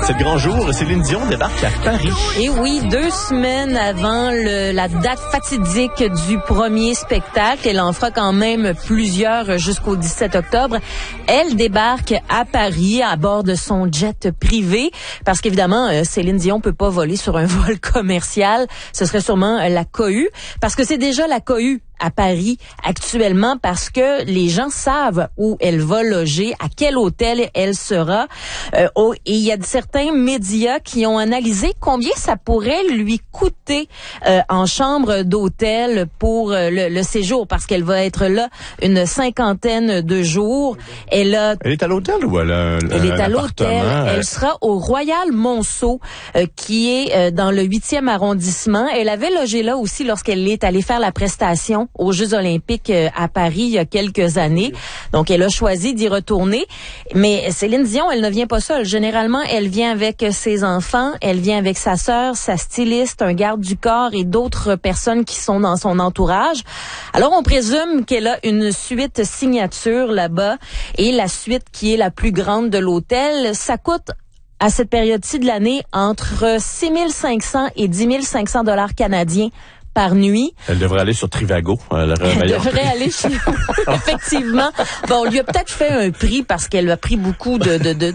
C'est le grand jour. Céline Dion débarque à Paris. Et oui, 2 semaines avant la date fatidique du premier spectacle, elle en fera quand même plusieurs jusqu'au 17 octobre. Elle débarque à Paris à bord de son jet privé parce qu'évidemment, Céline Dion peut pas voler sur un vol commercial. Ce serait sûrement la cohue parce que c'est déjà la cohue à Paris actuellement parce que les gens savent où elle va loger, à quel hôtel elle sera. Et il y a certains médias qui ont analysé combien ça pourrait lui coûter en chambre d'hôtel pour le séjour parce qu'elle va être là une 50aine de jours. Elle est à l'hôtel ou elle est à l'hôtel. Elle sera au Royal Monceau qui est dans le 8e arrondissement. Elle avait logé là aussi lorsqu'elle est allée faire la prestation aux Jeux olympiques à Paris il y a quelques années. Donc, elle a choisi d'y retourner. Mais Céline Dion, elle ne vient pas seule. Généralement, elle vient avec ses enfants, elle vient avec sa sœur, sa styliste, un garde du corps et d'autres personnes qui sont dans son entourage. Alors, on présume qu'elle a une suite signature là-bas et la suite qui est la plus grande de l'hôtel. Ça coûte à cette période-ci de l'année entre 6 500 et 10 500 $ canadiens par nuit. Elle devrait aller sur Trivago. Elle devrait aller chez... Effectivement. Bon, on lui a peut-être fait un prix parce qu'elle a pris beaucoup de